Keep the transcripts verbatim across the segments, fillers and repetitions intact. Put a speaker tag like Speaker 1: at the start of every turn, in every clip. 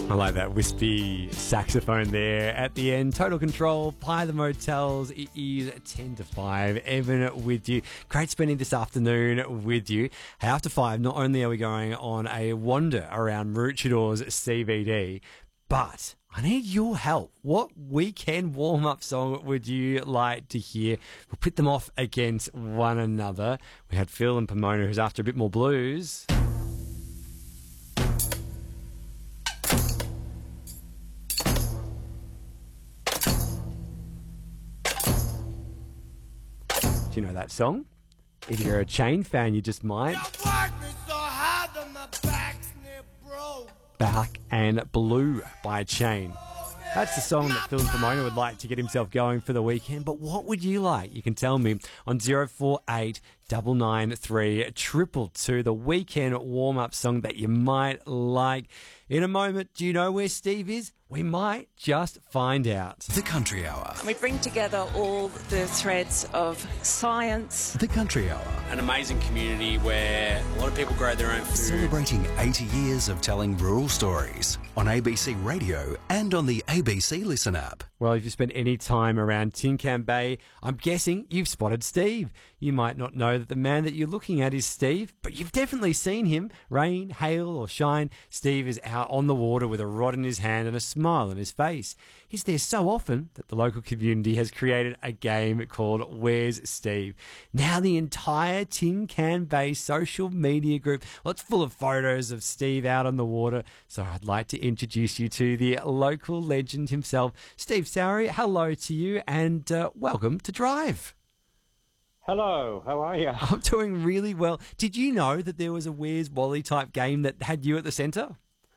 Speaker 1: I like that wispy saxophone there at the end. Total Control, Pie the Motels. It is ten to five. Evan with you. Great spending this afternoon with you. Hey, after five, not only are we going on a wander around Maroochydores C B D, but I need your help. What weekend warm-up song would you like to hear? We'll pit them off against one another. We had Phil and Pomona, who's after a bit more blues. Do you know that song? If you're a Chain fan, you just might. Back and Blue by Chain. That's the song that Phil and Pomona would like to get himself going for the weekend. But what would you like? You can tell me on zero four eight nine nine three triple two, the weekend warm-up song that you might like. In a moment, do you know where Steve is? We might just find out.
Speaker 2: The Country Hour.
Speaker 3: We bring together all the threads of science.
Speaker 2: The Country Hour.
Speaker 4: An amazing community where a lot of people grow their own food.
Speaker 2: Celebrating eighty years of telling rural stories on A B C Radio and on the A B C Listen app.
Speaker 1: Well, if you spent any time around Tin Can Bay, I'm guessing you've spotted Steve. You might not know that the man that you're looking at is Steve, but you've definitely seen him. Rain, hail or shine, Steve is out on the water with a rod in his hand and a smile on his face. He's there so often that the local community has created a game called Where's Steve? Now the entire Tin Can Bay social media group, well, it's full of photos of Steve out on the water. So I'd like to introduce you to the local legend himself, Steve Sowry. Hello to you and uh, welcome to Drive.
Speaker 5: Hello, how are you?
Speaker 1: I'm doing really well. Did you know that there was a Where's Wally type game that had you at the centre?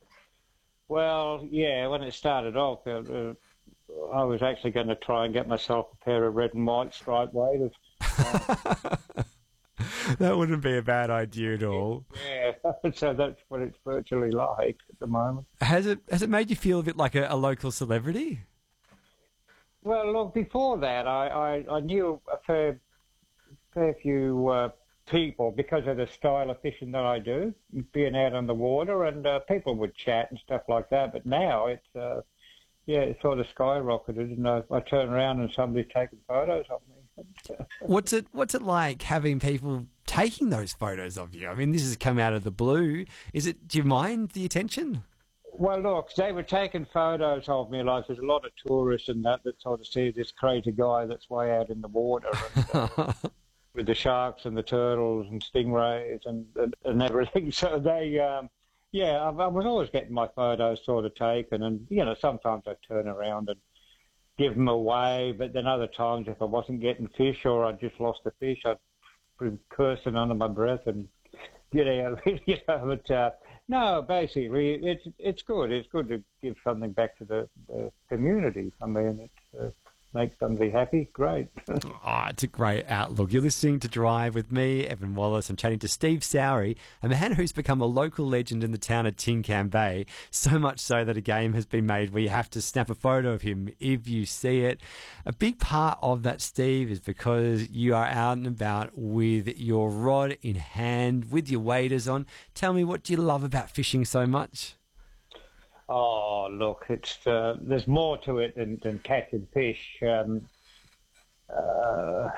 Speaker 5: Well, yeah, when it started off, uh, uh, I was actually going to try and get myself a pair of red and white striped waders. Uh,
Speaker 1: that wouldn't be a bad idea at all.
Speaker 5: Yeah, so that's what it's virtually like at the moment.
Speaker 1: Has it has it made you feel a bit like a, a local celebrity?
Speaker 5: Well, look, before that, I, I, I knew a fair, fair few uh, people because of the style of fishing that I do, being out on the water, and uh, people would chat and stuff like that. But now it's, uh, yeah, it's sort of skyrocketed, and I, I turn around and somebody's taking photos of me.
Speaker 1: What's it What's it like having people taking those photos of you? I mean, this has come out of the blue. Is it? Do you mind the attention?
Speaker 5: Well, look, they were taking photos of me. Like, there's a lot of tourists and that that sort of see this crazy guy that's way out in the water. And, uh, with the sharks and the turtles and stingrays and and, and everything. So they, um, yeah, I, I was always getting my photos sort of taken, and you know, sometimes I'd turn around and give them away, but then other times if I wasn't getting fish or I just lost the fish, I'd be cursing under my breath and you know, you know. But uh, no, basically, it's it's good. It's good to give something back to the, the community. I mean, it's. Uh, Make somebody happy, great.
Speaker 1: Oh, it's a great outlook. You're listening to Drive with me, Evan Wallace. I'm chatting to Steve Sowry, a man who's become a local legend in the town of Tin Can Bay, so much so that a game has been made where you have to snap a photo of him if you see it. A big part of that, Steve, is because you are out and about with your rod in hand, with your waders on. Tell me, what do you love about fishing so much?
Speaker 5: Oh, look, it's uh, there's more to it than, than catching fish. Um, uh,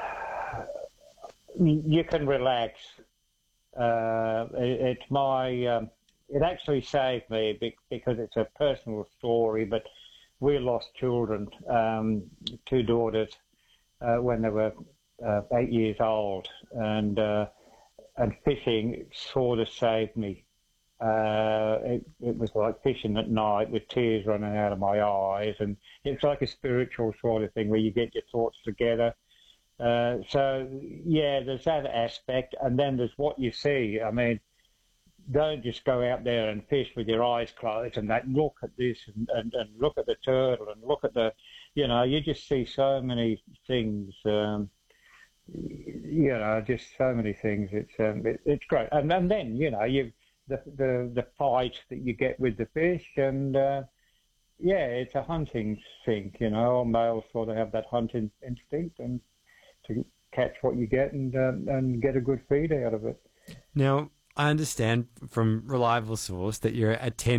Speaker 5: you can relax. Uh, it, it's my. Um, it actually saved me because it's a personal story. But we lost children, um, two daughters, uh, when they were uh, eight years old, and uh, and fishing sort of saved me. Uh, it, it was like fishing at night with tears running out of my eyes, and it's like a spiritual sort of thing where you get your thoughts together. Uh, so, yeah, there's that aspect, and then there's what you see. I mean, don't just go out there and fish with your eyes closed and that. Look at this and, and, and look at the turtle and look at the, you know, you just see so many things. Um, you know, just so many things. It's um, it, it's great, and, and then you know you. The, the the fight that you get with the fish, and uh, yeah, it's a hunting thing, you know. All males sort of have that hunting instinct, and to catch what you get and um, and get a good feed out of it.
Speaker 1: Now, I understand from reliable source that you're a ten